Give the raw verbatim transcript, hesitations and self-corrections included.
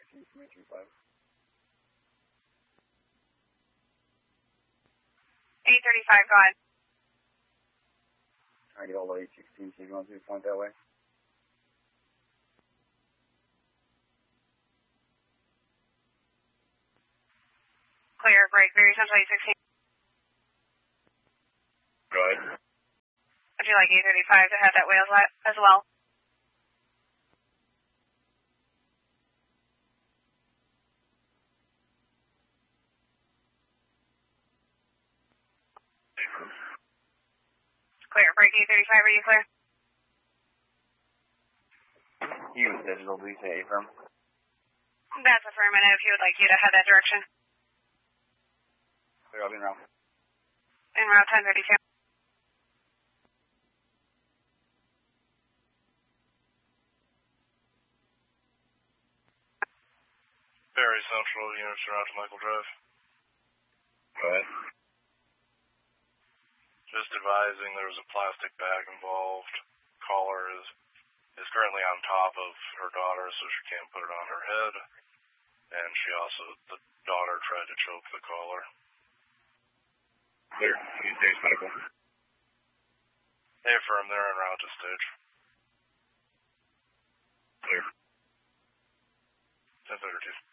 eight thirty-five, go ahead. Trying to get all the eight sixteen, so you want to point that way? Clear, break, very central eight sixteen. Go ahead. Would you like eight thirty-five to head that way as well? Clear, break eight thirty-five, are you clear? You was digital, do you say affirm? That's affirmative, he would like you to head that direction. Clear, I'll be in route. En route ten thirty-two. Very Central, units are out to Michael Drive. Go ahead. Just advising there was a plastic bag involved. Caller is is currently on top of her daughter, so she can't put it on her head. And she also, the daughter tried to choke the caller. Clear. You stage medical. Hey, firm, they're en route to stage. Clear. ten thirty-two.